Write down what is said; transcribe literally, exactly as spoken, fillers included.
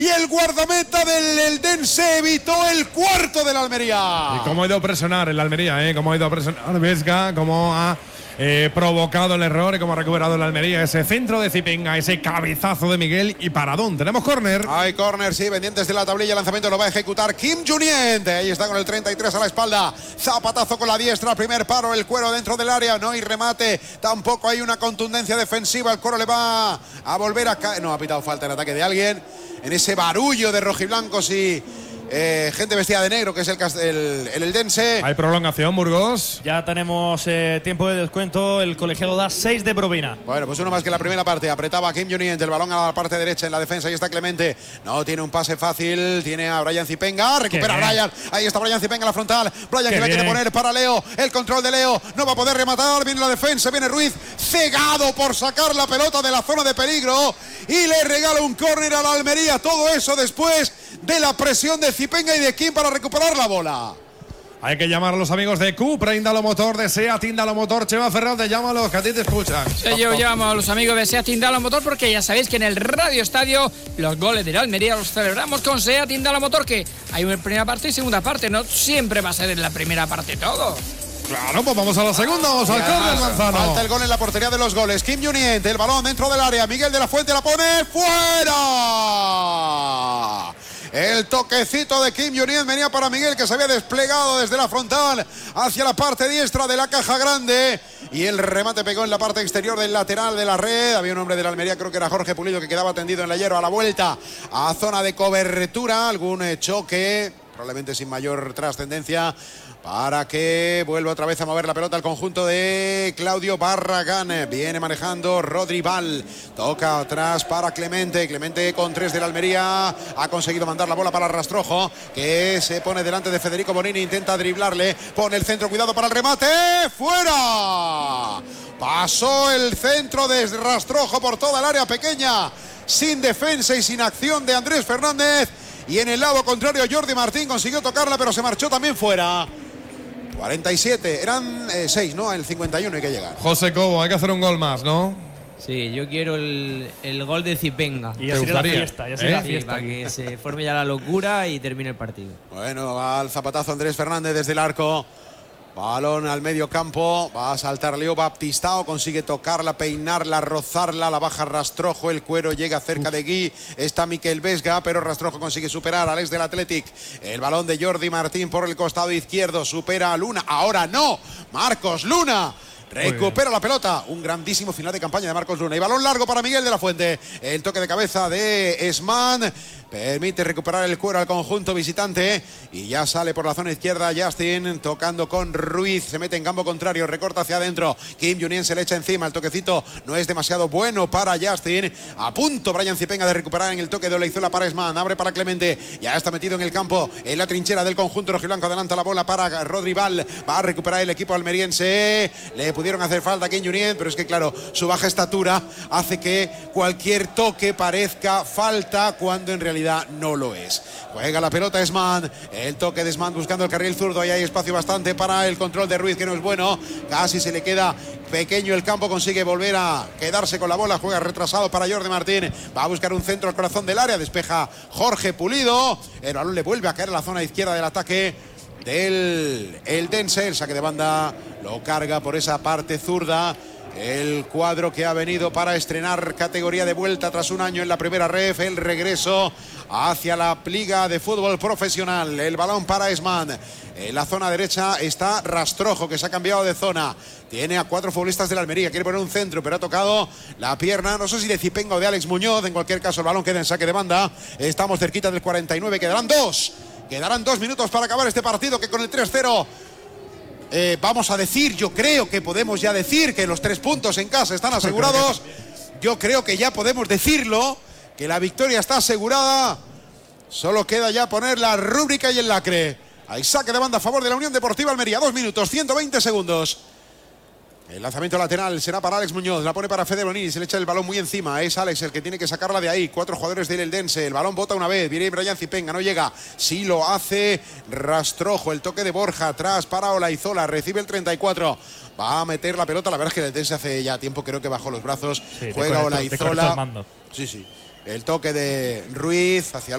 Y el guardameta del Eldense evitó el cuarto del Almería. Y cómo ha ido a presionar el Almería, ¿eh? Cómo ha ido a presionar Vesga, cómo ha eh, provocado el error y cómo ha recuperado el Almería. Ese centro de Zipenga, ese cabezazo de Miguel y paradón. Tenemos córner. Hay córner, sí, pendientes de la tablilla. El lanzamiento lo va a ejecutar Kim Junien. Ahí está con el treinta y tres a la espalda. Zapatazo con la diestra. Primer paro, el cuero dentro del área. No hay remate. Tampoco hay una contundencia defensiva. El cuero le va a volver a caer. No, ha pitado falta en ataque de alguien. En ese barullo de rojiblancos y eh, gente vestida de negro, que es el, el, el Eldense. Hay prolongación, Burgos. Ya tenemos eh, tiempo de descuento. El colegiado da seis de propina. Bueno, pues uno más que la primera parte. Apretaba Kim Junien, el balón a la parte derecha en la defensa. Ahí está Clemente. No tiene un pase fácil. Tiene a Brian Zipenga. Recupera a Brian. Ahí está Brian Zipenga en la frontal. Brian que la quiere poner para Leo. El control de Leo. No va a poder rematar. Viene la defensa. Viene Ruiz. Cegado por sacar la pelota de la zona de peligro. Y le regala un córner a la Almería. Todo eso después de la presión de Zipenga y de Kim para recuperar la bola. Hay que llamar a los amigos de Cupra, Indalo Motor, de SEAT, Indalo Motor. Chema Fernández, llámalos, que a ti te escuchan. Sí, yo llamo a los amigos de SEAT Indalo Motor porque ya sabéis que en el Radio Estadio los goles de la Almería los celebramos con SEAT Indalo Motor, que hay una primera parte y segunda parte. No siempre va a ser en la primera parte todo. Claro, pues vamos a la segunda, vamos al córner, Manzano. Falta el gol en la portería de los goles. Kim Junien, el balón dentro del área. Miguel de la Fuente la pone fuera. El toquecito de Kim Junien venía para Miguel, que se había desplegado desde la frontal hacia la parte diestra de la caja grande. Y el remate pegó en la parte exterior del lateral de la red. Había un hombre de la Almería, creo que era Jorge Pulido, que quedaba tendido en la hierba a la vuelta a zona de cobertura. Algún choque, probablemente sin mayor trascendencia, para que vuelva otra vez a mover la pelota al conjunto de Claudio Barragán. Viene manejando Rodri Val. Toca atrás para Clemente. Clemente con tres de la Almería. Ha conseguido mandar la bola para Rastrojo, que se pone delante de Federico Bonini. Intenta driblarle. Pone el centro. Cuidado para el remate. ¡Fuera! Pasó el centro de Rastrojo por toda el área pequeña, sin defensa y sin acción de Andrés Fernández. Y en el lado contrario Jordi Martín consiguió tocarla, pero se marchó también fuera. cuarenta y siete, eran eh, seis, ¿no? El cincuenta y uno hay que llegar. José Cobo, hay que hacer un gol más, ¿no? Sí, yo quiero el, el gol de Zipenga. Y ya sería la fiesta, ya sería ¿Eh? la fiesta. Sí, para que se forme ya la locura y termine el partido. Bueno, va al zapatazo Andrés Fernández desde el arco. Balón al medio campo, va a saltar Leo Baptistao, consigue tocarla, peinarla, rozarla, la baja Rastrojo, el cuero llega cerca de Gui, está Miquel Vesga, pero Rastrojo consigue superar al ex del Athletic. El balón de Jordi Martín por el costado izquierdo, supera a Luna, ahora no, Marcos Luna. Recupera la pelota. Un grandísimo final de campaña de Marcos Luna. Y balón largo para Miguel de la Fuente. El toque de cabeza de Esman permite recuperar el cuero al conjunto visitante. Y ya sale por la zona izquierda Justin, tocando con Ruiz. Se mete en campo contrario, recorta hacia adentro. Kim Junien se le echa encima. El toquecito no es demasiado bueno para Justin. A punto Brian Zipenga de recuperar en el toque de Oleizola para Esman. Abre para Clemente. Ya está metido en el campo, en la trinchera del conjunto rojiblanco. Adelanta la bola para Rodri Val. Va a recuperar el equipo almeriense. Le pudieron hacer falta a Kim Junien, pero es que claro, su baja estatura hace que cualquier toque parezca falta cuando en realidad no lo es. Juega la pelota Esman, el toque de Esman buscando el carril zurdo, y hay espacio bastante para el control de Ruiz, que no es bueno, casi se le queda pequeño el campo, consigue volver a quedarse con la bola, juega retrasado para Jordi Martín, va a buscar un centro al corazón del área, despeja Jorge Pulido, el balón le vuelve a caer a la zona izquierda del ataque del Eldense. El saque de banda lo carga por esa parte zurda el cuadro que ha venido para estrenar categoría de vuelta tras un año en la primera ref, el regreso hacia la liga de fútbol profesional. El balón para Esman. En la zona derecha está Rastrojo, que se ha cambiado de zona. Tiene a cuatro futbolistas de la Almería. Quiere poner un centro, pero ha tocado la pierna, no sé si de Zipenga o de Alex Muñoz. En cualquier caso, el balón queda en saque de banda. Estamos cerquita del cuarenta y nueve. Quedarán dos. Quedarán dos minutos para acabar este partido, que con el tres cero eh, vamos a decir, yo creo que podemos ya decir que los tres puntos en casa están asegurados. Yo creo que ya podemos decirlo, que la victoria está asegurada. Solo queda ya poner la rúbrica y el lacre. Hay saque de banda a favor de la Unión Deportiva Almería. Dos minutos, ciento veinte segundos. El lanzamiento lateral será para Alex Muñoz. La pone para Fede Bonini. Se le echa el balón muy encima. Es Alex el que tiene que sacarla de ahí. Cuatro jugadores del Eldense. El balón bota una vez. Viene Brian Zipenga. No llega. Sí lo hace Rastrojo. El toque de Borja. Atrás para Olaizola. Recibe el treinta y cuatro. Va a meter la pelota. La verdad es que el Eldense hace ya tiempo, creo que bajó los brazos. Sí, Juega Olaizola. Sí, sí. El toque de Ruiz hacia